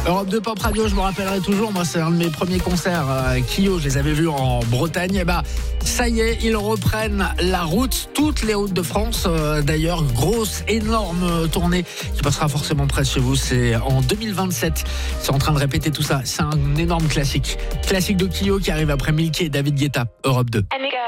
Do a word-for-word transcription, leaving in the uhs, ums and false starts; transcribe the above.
Europe deux Pop Radio, je me rappellerai toujours, moi c'est un de mes premiers concerts à Kyo, je les avais vus en Bretagne. Et bah ça y est, ils reprennent la route, toutes les routes de France. Euh, d'ailleurs, grosse, énorme tournée qui passera forcément près de chez vous. C'est en deux mille vingt-sept. C'est en train de répéter tout ça. C'est un énorme classique. Classique de Kyo qui arrive après Milky et David Guetta. Europe deux. Amiga.